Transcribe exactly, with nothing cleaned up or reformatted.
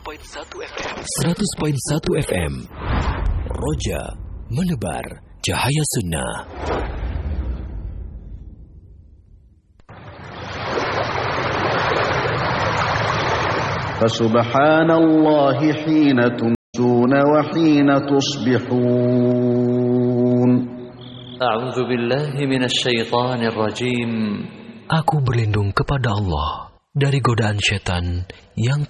seratus koma satu F M. Roja menebar cahaya sunnah. Fasubhanallahi hina tumsuna wa hina tusbihun. A'udzu billahi minasy syaithanir rajim. Aku berlindung kepada Allah dari godaan setan yang